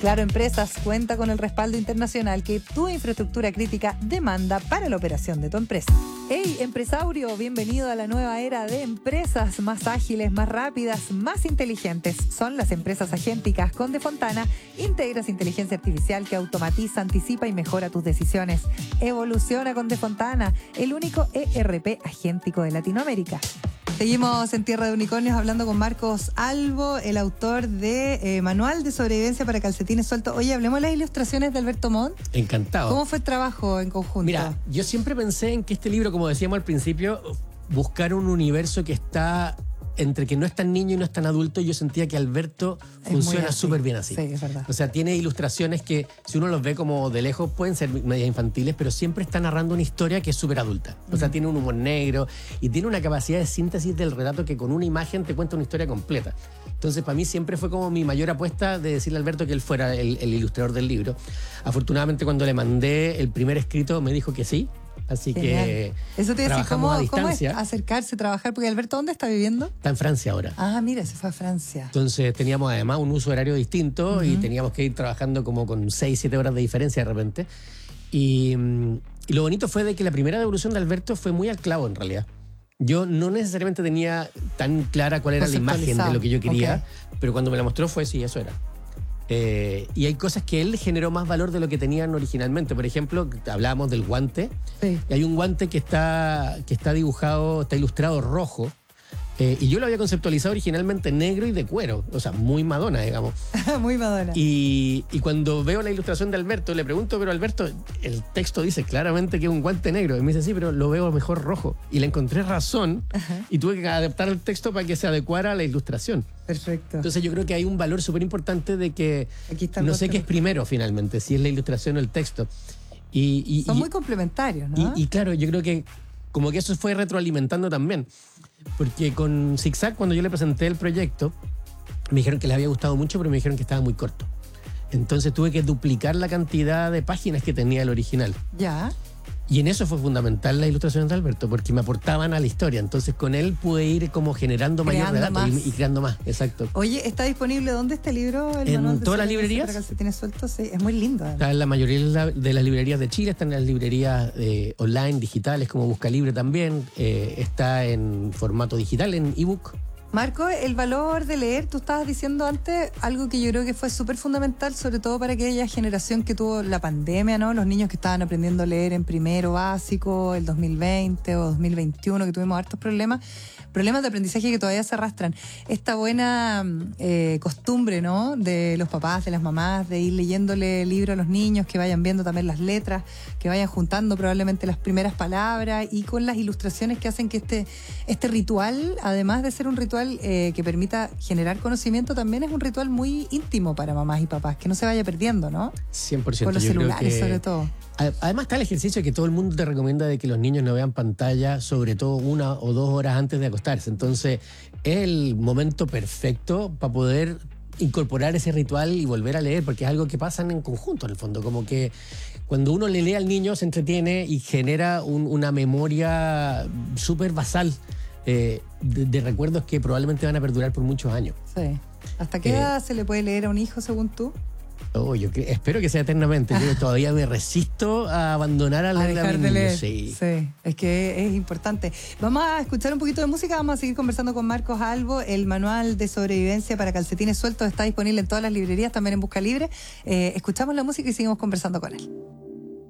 Claro Empresas cuenta con el respaldo internacional que tu infraestructura crítica demanda para la operación de tu empresa. Hey, empresario, bienvenido a la nueva era de empresas más ágiles, más rápidas, más inteligentes. Son las empresas agénticas con De Fontana. Integras inteligencia artificial que automatiza, anticipa y mejora tus decisiones. Evoluciona con De Fontana, el único ERP agéntico de Latinoamérica. Seguimos en Tierra de Unicornios hablando con Marcos Albo, el autor de Manual de Sobrevivencia para Calcetines Sueltos. Oye, hablemos de las ilustraciones de Alberto Montt. Encantado. ¿Cómo fue el trabajo en conjunto? Mira, yo siempre pensé en que este libro, como decíamos al principio, buscar un universo que está entre que no es tan niño y no es tan adulto. Yo sentía que Alberto funciona súper bien así. Sí, es verdad. O sea, tiene ilustraciones que, si uno los ve como de lejos, pueden ser medias infantiles, pero siempre está narrando una historia que es súper adulta. O sea, tiene un humor negro y tiene una capacidad de síntesis del relato que con una imagen te cuenta una historia completa. Entonces, para mí siempre fue como mi mayor apuesta de decirle a Alberto que él fuera el ilustrador del libro. Afortunadamente, cuando le mandé el primer escrito, me dijo que sí. Así Genial. que Eso te decía, trabajamos a ¿cómo es distancia. acercarse, trabajar? Porque Alberto, ¿dónde está viviendo? Está en Francia ahora. Ah, mira, se fue a Francia. Entonces teníamos además un uso horario distinto y teníamos que ir trabajando como con 6, 7 horas de diferencia de repente. Y lo bonito fue de que la primera devolución de Alberto fue muy al clavo en realidad. Yo no necesariamente tenía tan clara cuál era la imagen de lo que yo quería, pero cuando me la mostró fue sí, eso era. Y hay cosas que él generó más valor de lo que tenían originalmente. Por ejemplo, hablábamos del guante. Sí. Y hay un guante que está dibujado, está ilustrado rojo. Y yo lo había conceptualizado originalmente negro y de cuero. O sea, muy Madonna, digamos. Muy Madonna. Y cuando veo la ilustración de Alberto, le pregunto, pero Alberto, el texto dice claramente que es un guante negro. Y me dice, sí, pero lo veo mejor rojo. Y le encontré razón y tuve que adaptar el texto para que se adecuara a la ilustración. Perfecto. Entonces yo creo que hay un valor súper importante de que Aquí está el no sé guante qué es rojo. primero finalmente, si es la ilustración o el texto. Son muy complementarios, ¿no? Y claro, yo creo que como que eso fue retroalimentando también. Porque con Zigzag, cuando yo le presenté el proyecto, me dijeron que les había gustado mucho, pero me dijeron que estaba muy corto. Entonces tuve que duplicar la cantidad de páginas que tenía el original. Ya. Y en eso fue fundamental la ilustración de Alberto, porque me aportaban a la historia. Entonces con él pude ir como generando mayor Creando relato más. y creando más. Exacto. Oye, ¿está disponible dónde este libro? El En Manual de todas las Sobrevivencia librerías. para Calcetines Sueltos. Sí, es muy lindo. Está en la mayoría de las librerías de Chile, está en las librerías online, digitales, como Busca Libre también. Está en formato digital, en ebook. Marco, el valor de leer, tú estabas diciendo antes algo que yo creo que fue súper fundamental, sobre todo para aquella generación que tuvo la pandemia, ¿no? Los niños que estaban aprendiendo a leer en primero básico, el 2020 o 2021, que tuvimos hartos problemas de aprendizaje que todavía se arrastran. Esta buena costumbre, ¿no? De los papás, de las mamás, de ir leyéndole libros a los niños, que vayan viendo también las letras, que vayan juntando probablemente las primeras palabras y con las ilustraciones que hacen que este ritual, además de ser un ritual que permita generar conocimiento, también es un ritual muy íntimo para mamás y papás, que no se vaya perdiendo, ¿no? 100%. Con los Yo creo celulares, que sobre todo. Además está el ejercicio que todo el mundo te recomienda de que los niños no vean pantalla, sobre todo 1 o 2 horas antes de acostarse. Entonces es el momento perfecto para poder incorporar ese ritual y volver a leer, porque es algo que pasan en conjunto en el fondo, como que cuando uno le lee al niño se entretiene y genera una memoria súper basal de recuerdos que probablemente van a perdurar por muchos años. Sí. ¿Hasta qué edad se le puede leer a un hijo, según tú? Espero que sea eternamente. Yo todavía me resisto a abandonar a leer a dejar mis de niños. leer. Sí. Sí, es que es importante. Vamos a escuchar un poquito de música, vamos a seguir conversando con Marcos Albo. El Manual de Sobrevivencia para Calcetines Sueltos está disponible en todas las librerías, también en Busca Libre. Escuchamos la música y seguimos conversando con él.